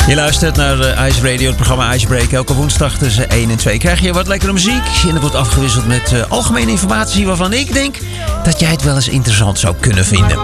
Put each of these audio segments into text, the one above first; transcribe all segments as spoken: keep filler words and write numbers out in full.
Je luistert naar uh, Ice Radio, het programma Icebreak. Elke woensdag tussen één en twee krijg je wat lekkere muziek. En dat wordt afgewisseld met uh, algemene informatie waarvan ik denk dat jij het wel eens interessant zou kunnen vinden.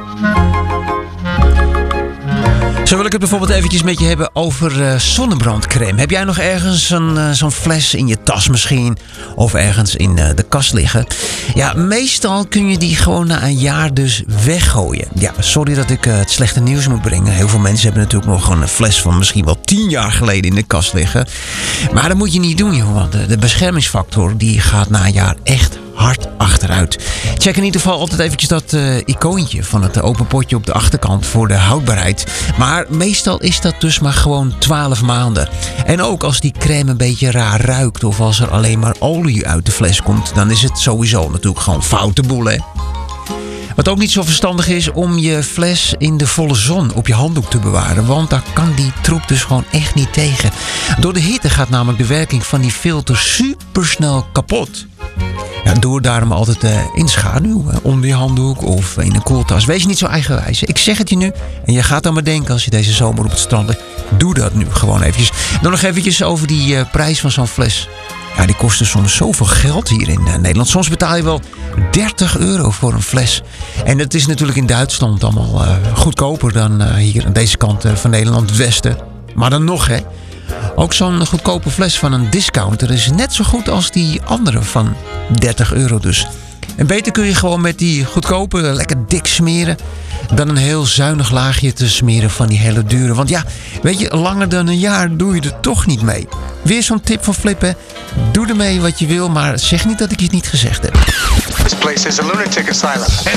Zo wil ik het bijvoorbeeld eventjes met je hebben over uh, zonnebrandcrème. Heb jij nog ergens een, uh, zo'n fles in je tas misschien? Of ergens in uh, de kast liggen? Ja, meestal kun je die gewoon na een jaar dus weggooien. Ja, sorry dat ik uh, het slechte nieuws moet brengen. Heel veel mensen hebben natuurlijk nog een fles van misschien wel tien jaar geleden in de kast liggen. Maar dat moet je niet doen, joh. Want de, de beschermingsfactor die gaat na een jaar echt hard achteruit. Check in ieder geval altijd eventjes dat uh, icoontje van het open potje op de achterkant voor de houdbaarheid. Maar meestal is dat dus maar gewoon twaalf maanden. En ook als die crème een beetje raar ruikt of als er alleen maar olie uit de fles komt, dan is het sowieso natuurlijk gewoon foute boel, hè. Wat ook niet zo verstandig is om je fles in de volle zon op je handdoek te bewaren. Want daar kan die troep dus gewoon echt niet tegen. Door de hitte gaat namelijk de werking van die filter supersnel kapot. Ja, doe daarom altijd uh, in schaduw, uh, onder je handdoek of in een koeltas. Wees niet zo eigenwijs. Ik zeg het je nu en je gaat aan me denken als je deze zomer op het strand ligt. Doe dat nu gewoon eventjes. Dan nog eventjes over die uh, prijs van zo'n fles. Ja, die kosten soms zoveel geld hier in uh, Nederland. Soms betaal je wel dertig euro voor een fles. En dat is natuurlijk in Duitsland allemaal uh, goedkoper dan uh, hier aan deze kant uh, van Nederland, het westen. Maar dan nog, hè. Ook zo'n goedkope fles van een discounter is net zo goed als die andere van dertig euro dus. En beter kun je gewoon met die goedkope lekker dik smeren dan een heel zuinig laagje te smeren van die hele dure. Want ja, weet je, langer dan een jaar doe je er toch niet mee. Weer zo'n tip van Flip, hè. Doe ermee wat je wil, maar zeg niet dat ik je het niet gezegd heb. This place is a lunatic asylum.